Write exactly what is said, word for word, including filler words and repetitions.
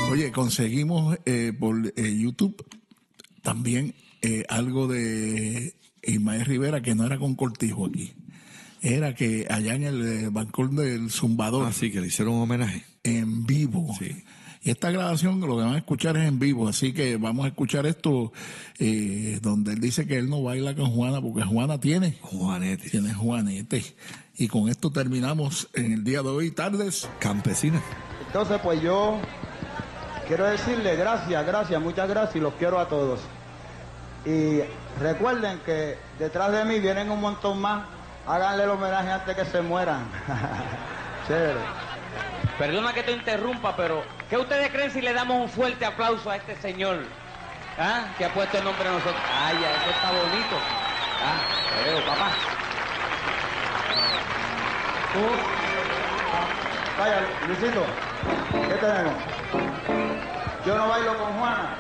Oye, conseguimos eh, por eh, YouTube también eh, algo de Ismael Rivera que no era con Cortijo aquí. Era que allá en el eh, balcón del Zumbador. Ah, sí, que le hicieron un homenaje. En vivo. Sí. Y esta grabación lo que van a escuchar es en vivo, así que vamos a escuchar esto eh, donde él dice que él no baila con Juana porque Juana tiene Juanete. Tiene Juanete. Y con esto terminamos en el día de hoy, Tardes Campesina. Entonces, pues yo quiero decirle gracias, gracias, muchas gracias y los quiero a todos. Y recuerden que detrás de mí vienen un montón más. Háganle el homenaje antes que se mueran. Chévere. Perdona que te interrumpa, pero ¿qué ustedes creen si le damos un fuerte aplauso a este señor? ¿Ah? Que ha puesto el nombre de nosotros. Ay, ya, eso está bonito. Ah, te veo, papá. Tú, vaya, Luisito, ¿qué tenemos? Yo no bailo con Juana.